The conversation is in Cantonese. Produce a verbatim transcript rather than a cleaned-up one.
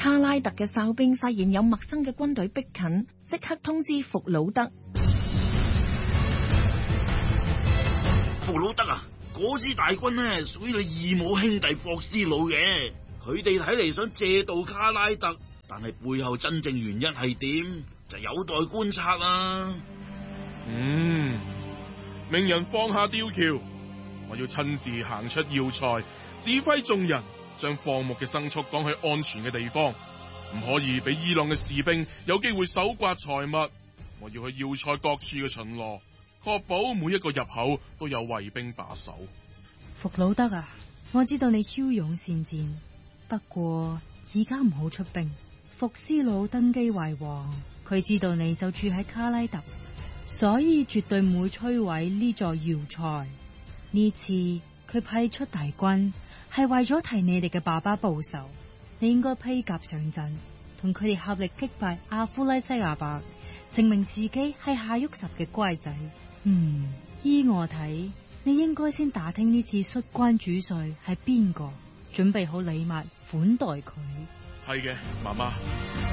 卡拉特嘅哨兵發現有陌生嘅軍隊逼近，即刻通知弗魯德。 弗魯德啊，嗰支大軍呢屬於你異母兄弟霍斯魯嘅，佢哋睇嚟想借道卡拉特，但係背後真正原因係點，就有待觀察啦。 嗯，命人放下吊橋，我要親自行出要塞，指揮眾人將放牧嘅牲畜趕去安全嘅地方，唔可以俾伊朗嘅士兵有機會搜刮財物。我要去要塞各處嘅巡邏，確保每一個入口都有衛兵把守。 弗魯德啊，我知道你驍勇善戰，不過而家唔好出兵。福斯魯登基為王，佢知道你就住喺卡拉特，所以絕對唔會摧毀呢座要塞。呢次佢派出大軍係為咗替你哋嘅爸爸報仇，你應該披甲上陣，同佢哋合力擊敗阿夫拉西亞伯，證明自己係夏沃什嘅乖仔。嗯，依我睇，你應該先打聽呢次率關主帥係邊個，準備好禮物款待佢。 係嘅，媽媽。